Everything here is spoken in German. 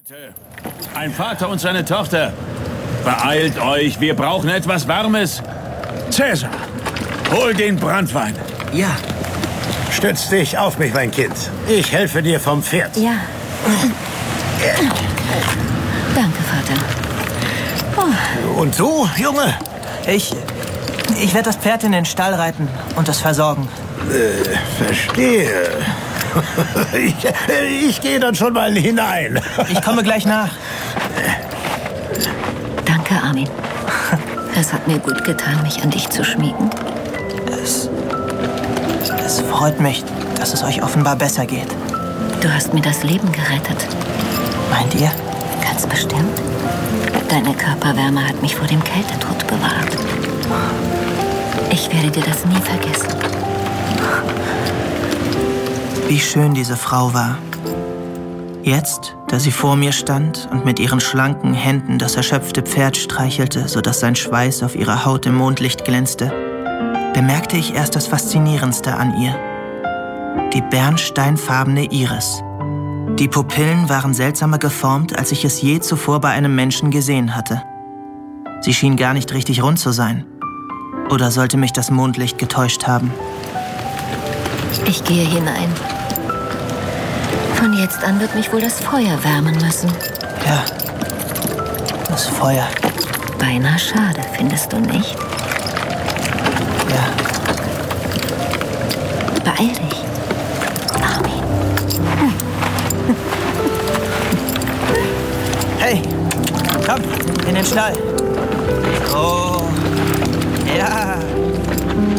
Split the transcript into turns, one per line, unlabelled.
Ein Vater und seine Tochter. Beeilt euch, wir brauchen etwas Warmes. Cäsar, hol den Branntwein.
Ja.
Stütz dich auf mich, mein Kind. Ich helfe dir vom Pferd.
Ja. Danke, Vater. Oh.
Und du, Junge?
Ich werde das Pferd in den Stall reiten und es versorgen.
Verstehe. Ich gehe dann schon mal hinein.
Ich komme gleich nach.
Danke, Armin. Es hat mir gut getan, mich an dich zu schmiegen.
Es freut mich, dass es euch offenbar besser geht.
Du hast mir das Leben gerettet.
Meint ihr?
Ganz bestimmt. Deine Körperwärme hat mich vor dem Kältetod bewahrt. Ich werde dir das nie vergessen.
Wie schön diese Frau war. Jetzt, da sie vor mir stand und mit ihren schlanken Händen das erschöpfte Pferd streichelte, sodass sein Schweiß auf ihrer Haut im Mondlicht glänzte, bemerkte ich erst das Faszinierendste an ihr. Die bernsteinfarbene Iris. Die Pupillen waren seltsamer geformt, als ich es je zuvor bei einem Menschen gesehen hatte. Sie schien gar nicht richtig rund zu sein. Oder sollte mich das Mondlicht getäuscht haben?
Ich gehe hinein. Von jetzt an wird mich wohl das Feuer wärmen müssen.
Ja, das Feuer.
Beinahe schade, findest du nicht?
Ja.
Beeil dich, Armin.
Hey, komm, in den Stall. Oh, ja.